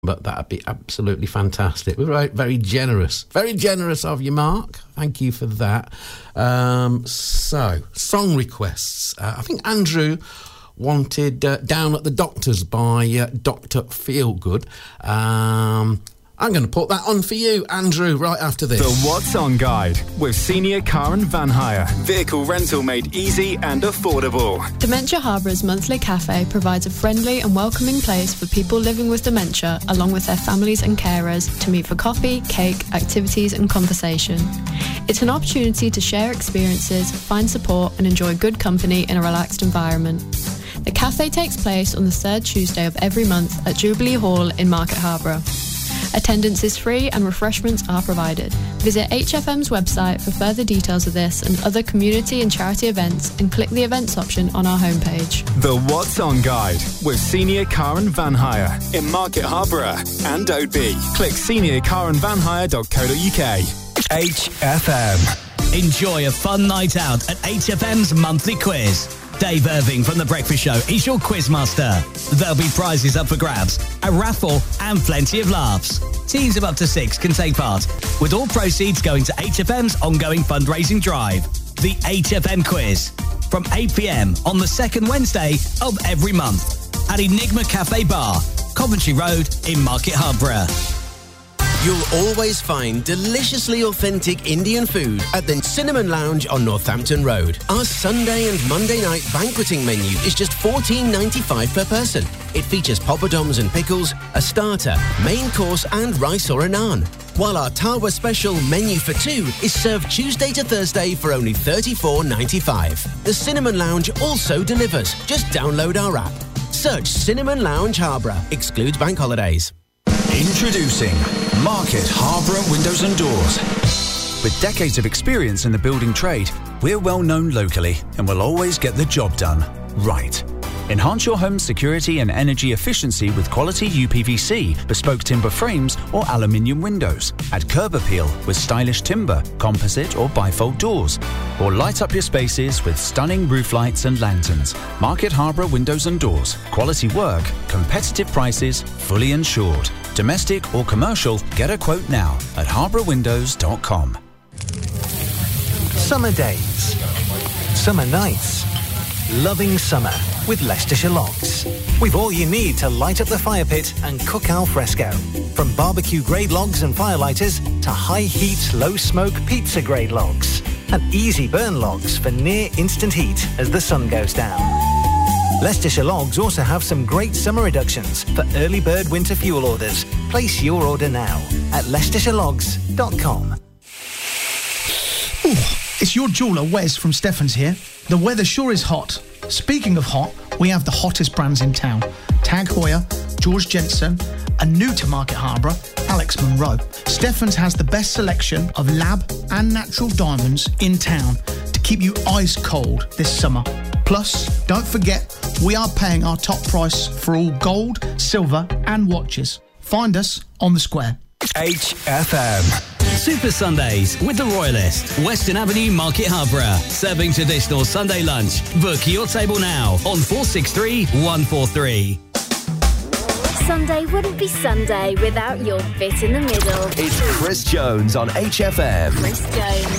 But that'd be absolutely fantastic. We're very, very generous of you, Mark. Thank you for that. So, song requests. I think Andrew wanted Down at the Doctor's by Dr. Feelgood. I'm going to put that on for you, Andrew, right after this. The What's On Guide with Senior Car and Van Hire. Vehicle rental made easy and affordable. Dementia Harbour's monthly cafe provides a friendly and welcoming place for people living with dementia, along with their families and carers, to meet for coffee, cake, activities and conversation. It's an opportunity to share experiences, find support and enjoy good company in a relaxed environment. The cafe takes place on the third Tuesday of every month at Jubilee Hall in Market Harborough. Attendance is free and refreshments are provided. Visit HFM's website for further details of this and other community and charity events and click the events option on our homepage. The What's On Guide with Senior Car and Van Hire in Market Harborough and Oadby. Click seniorcarandvanhire.co.uk. HFM. Enjoy a fun night out at HFM's monthly quiz. Dave Irving from The Breakfast Show is your quizmaster. There'll be prizes up for grabs, a raffle and plenty of laughs. Teams of up to 6 can take part, with all proceeds going to HFM's ongoing fundraising drive, the HFM Quiz, from 8 p.m. on the second Wednesday of every month at Enigma Cafe Bar, Coventry Road in Market Harborough. You'll always find deliciously authentic Indian food at the Cinnamon Lounge on Northampton Road. Our Sunday and Monday night banqueting menu is just $14.95 per person. It features poppadoms and pickles, a starter, main course and rice or a naan. While our Tawa special menu for 2 is served Tuesday to Thursday for only $34.95. The Cinnamon Lounge also delivers. Just download our app. Search Cinnamon Lounge Harborough. Excludes bank holidays. Introducing Market Harborough Windows and Doors. With decades of experience in the building trade, we're well known locally and will always get the job done right. Enhance your home's security and energy efficiency with quality UPVC, bespoke timber frames or aluminium windows. Add curb appeal with stylish timber, composite or bifold doors. Or light up your spaces with stunning roof lights and lanterns. Market Harborough Windows and Doors. Quality work, competitive prices, fully insured. Domestic or commercial, get a quote now at harbourwindows.com. Summer days, summer nights, loving summer with Leicestershire Logs. We've all you need to light up the fire pit and cook al fresco. From barbecue grade logs and firelighters to high heat, low smoke pizza grade logs. And easy burn logs for near instant heat as the sun goes down. Leicestershire Logs also have some great summer reductions for early bird winter fuel orders. Place your order now at leicestershire.com. It's your jeweller, Wes from Stephens here. The weather sure is hot. Speaking of hot, we have the hottest brands in town. Tag Heuer, George Jensen, and new to Market Harborough, Alex Monroe. Stephens has the best selection of lab and natural diamonds in town to keep you ice cold this summer. Plus, don't forget, we are paying our top price for all gold, silver and watches. Find us on the square. HFM. Super Sundays with the Royalist, Western Avenue, Market Harborough. Serving traditional Sunday lunch. Book your table now on 463 143. Sunday wouldn't be Sunday without your bit in the middle. It's Chris Jones on HFM. Chris Jones.